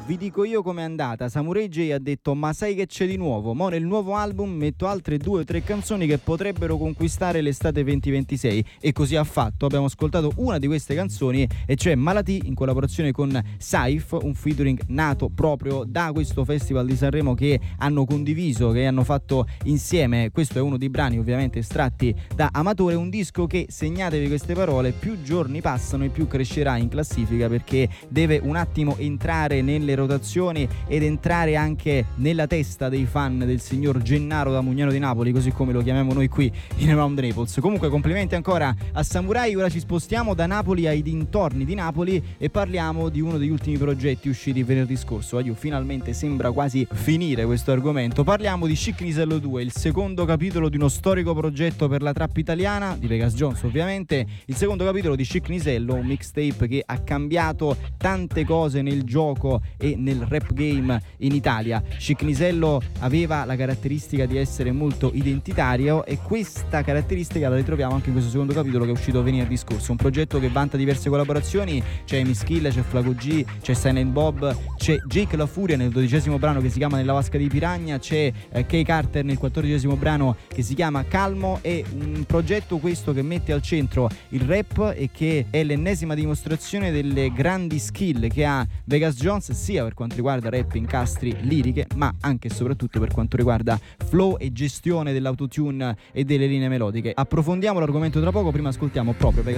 vi dico io com'è andata. Samurai J ha detto: ma sai che c'è di nuovo? Mo nel nuovo album metto altre 2 o 3 canzoni che potrebbero conquistare l'estate 2026, e così ha fatto. Abbiamo ascoltato una di queste canzoni, e cioè Malati in collaborazione con Saif, un featuring nato proprio da questo Festival di Sanremo che hanno condiviso, che hanno fatto insieme. Questo è uno dei brani ovviamente estratti da Amatore, un disco che, segnatevi queste parole, più giorni passano e più crescerà in classifica, perché deve un attimo entrare nelle rotazioni ed entrare anche nella testa dei fan del signor Gennaro da Mugnano di Napoli, così come lo chiamiamo noi qui in Around Naples. Comunque complimenti ancora a Samurai. Ora ci spostiamo da Napoli ai dintorni di Napoli e parliamo di uno degli ultimi progetti usciti venerdì scorso. Finalmente sembra quasi finire questo argomento. Parliamo di Chic Nisello 2, il secondo capitolo di uno storico progetto per la trap italiana di Vegas Jones, ovviamente. Il secondo capitolo di Chic Nisello, un mixtape che ha cambiato tante cose nel gioco e nel rap game in Italia. Chic Nisello aveva la caratteristica di essere molto identitario, e questa caratteristica la ritroviamo anche in questo secondo capitolo che è uscito venerdì scorso. Un progetto che vanta diverse collaborazioni: c'è Miskill, c'è Flaco G, c'è Silent Bob, c'è Jake La Furia nel 12° brano che si chiama Nella vasca di Piragna, c'è Kay Carter nel 14° brano che si chiama Calmo. È un progetto questo che mette al centro il rap e che è l'ennesima dimostrazione delle grandi skill che ha Vegas Jones, sia per quanto riguarda rap, incastri, liriche, ma anche e soprattutto per quanto riguarda flow e gestione dell'autotune e delle linee melodiche. Approfondiamo l'argomento tra poco, prima ascoltiamo proprio Vegas